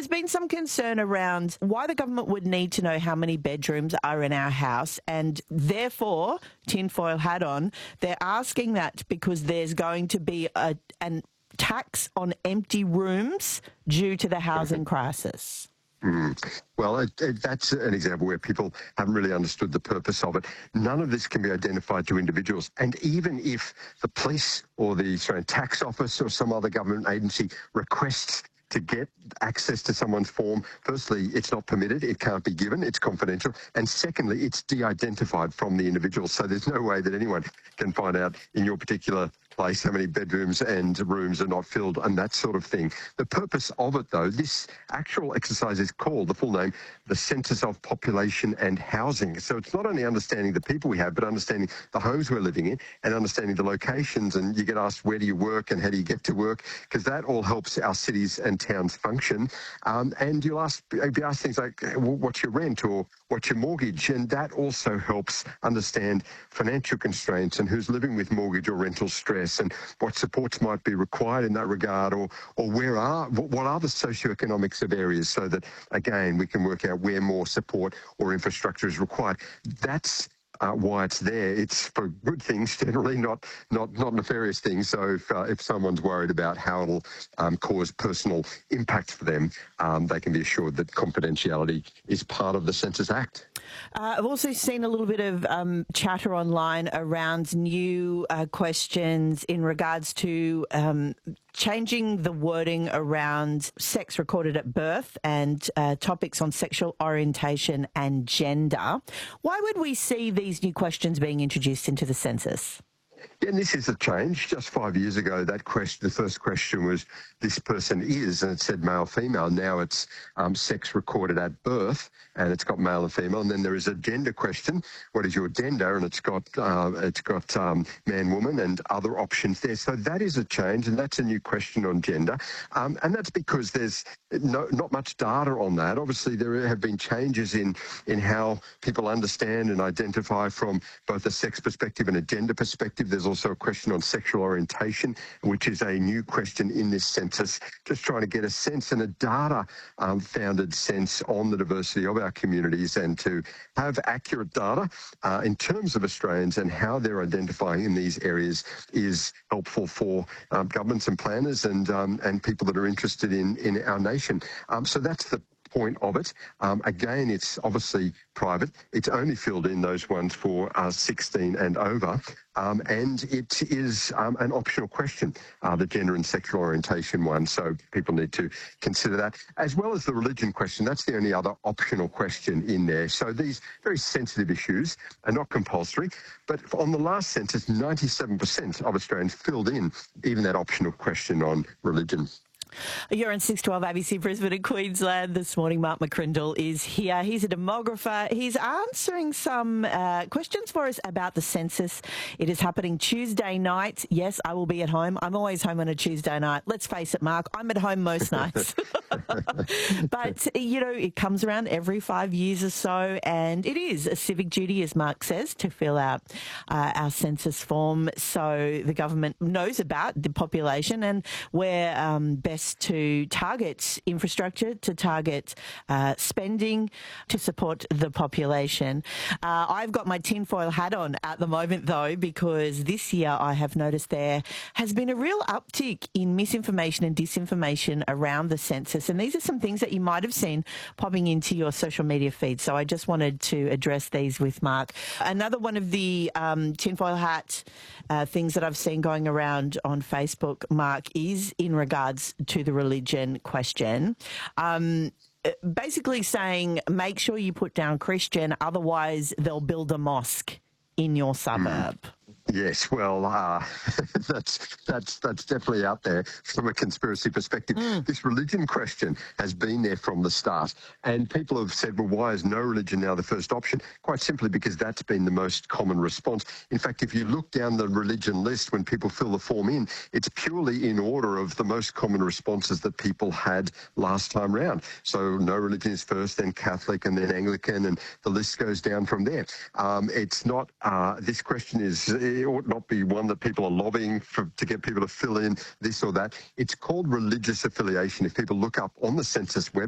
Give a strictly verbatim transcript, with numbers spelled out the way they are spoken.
there's been some concern around why the government would need to know how many bedrooms are in our house, and therefore, tinfoil hat on, they're asking that because there's going to be a an tax on empty rooms due to the housing crisis. Mm. Well, it, it, that's an example where people haven't really understood the purpose of it. None of this can be identified to individuals. And even if the police or the Australian Tax Office or some other government agency requests to get access to someone's form, firstly, it's not permitted, it can't be given, it's confidential, and secondly, it's de-identified from the individual, so there's no way that anyone can find out in your particular place how many bedrooms and rooms are not filled and that sort of thing. The purpose of it, though, this actual exercise is called, the full name, the Census of Population and Housing. So it's not only understanding the people we have, but understanding the homes we're living in and understanding the locations. And you get asked, where do you work and how do you get to work? Because that all helps our cities and towns function. Um, and you'll ask, be asked things like, well, what's your rent or what's your mortgage? And that also helps understand financial constraints and who's living with mortgage or rental stress, and what supports might be required in that regard, or or where are what are the socioeconomics of areas, so that again we can work out where more support or infrastructure is required. That's Uh, why it's there. It's for good things generally, not not not nefarious things. So if uh, if someone's worried about how it'll um, cause personal impact for them, um, they can be assured that confidentiality is part of the Census Act. Uh, I've also seen a little bit of um, chatter online around new uh, questions in regards to um, changing the wording around sex recorded at birth and uh, topics on sexual orientation and gender. Why would we see these new questions being introduced into the census? Yeah, and this is a change. Just five years ago, that question, the first question was, this person is, and it said male, female. Now it's um, sex recorded at birth, and it's got male and female. And then there is a gender question. What is your gender? And it's got uh, it's got um, man, woman, and other options there. So that is a change, and that's a new question on gender. Um, and that's because there's no, not much data on that. Obviously, there have been changes in, in how people understand and identify from both a sex perspective and a gender perspective. There's also a question on sexual orientation, which is a new question in this census, just trying to get a sense and a data-founded um, sense on the diversity of our communities, and to have accurate data uh, in terms of Australians and how they're identifying in these areas is helpful for um, governments and planners and um, and people that are interested in, in our nation. Um, so that's the point of it. Um, again, it's obviously private. It's only filled in those ones for uh, sixteen and over. Um, and it is um, an optional question, uh, the gender and sexual orientation one. So people need to consider that, as well as the religion question. That's the only other optional question in there. So these very sensitive issues are not compulsory. But on the last census, ninety-seven percent of Australians filled in even that optional question on religion. You're on six twelve A B C Brisbane and Queensland this morning. Mark McCrindle is here. He's a demographer. He's answering some uh, questions for us about the census. It is happening Tuesday night. Yes, I will be at home. I'm always home on a Tuesday night. Let's face it, Mark, I'm at home most nights. But, you know, it comes around every five years or so, and it is a civic duty, as Mark says, to fill out uh, our census form so the government knows about the population and where um, best to target infrastructure, to target uh, spending, to support the population. Uh, I've got my tinfoil hat on at the moment, though, because this year I have noticed there has been a real uptick in misinformation and disinformation around the census. And these are some things that you might have seen popping into your social media feed. So I just wanted to address these with Mark. Another one of the um, tinfoil hat uh, things that I've seen going around on Facebook, Mark, is in regards to the religion question. Um, basically saying, make sure you put down Christian, otherwise they'll build a mosque in your suburb. Mm. Yes, well, uh, that's that's that's definitely out there from a conspiracy perspective. Mm. This religion question has been there from the start, and people have said, well, why is no religion now the first option? Quite simply because that's been the most common response. In fact, if you look down the religion list when people fill the form in, it's purely in order of the most common responses that people had last time round. So no religion is first, then Catholic, and then Anglican, and the list goes down from there. Um, it's not, uh, this question is... It ought not be one that people are lobbying for, to get people to fill in this or that. It's called religious affiliation. If people look up on the census website,